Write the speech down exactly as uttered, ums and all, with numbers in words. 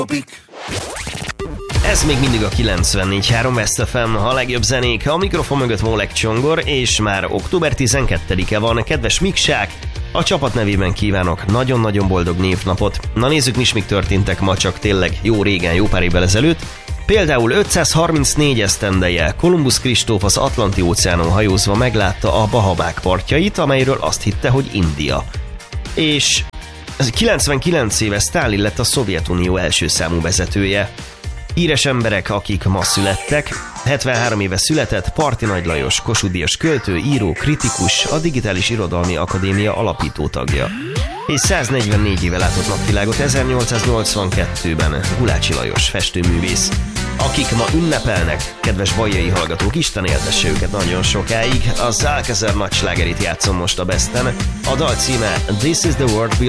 Ez még mindig a kilencvennégy három West ef em, a legjobb zenék, a mikrofon mögött Molek Csongor, és már október tizenkettedike van, kedves miksák, a csapat nevében kívánok nagyon-nagyon boldog névnapot. Na nézzük, mi is még történtek ma, csak tényleg jó régen, jó pár évvel ezelőtt. Például ötszázharmincnégy esztendeje Kolumbusz Kristóf az Atlanti-óceánon hajózva meglátta a Bahamák partjait, amelyről azt hitte, hogy India. És kilencvenkilenc éve Sztálin lett a Szovjetunió első számú vezetője. Híres emberek, akik ma születtek. hetvenhárom éve született Parti Nagy Lajos, Kossuth Díjas költő, író, kritikus, a Digitális Irodalmi Akadémia alapító tagja. És száznegyvennégy éve látott napvilágot ezernyolcszáznyolcvankettőben Gulácsi Lajos, festőművész. Akik ma ünnepelnek, kedves bajai hallgatók, Isten éltesse őket nagyon sokáig, az Alcázar nagy slágerét játszom most a Besten. A dal címe This is the World We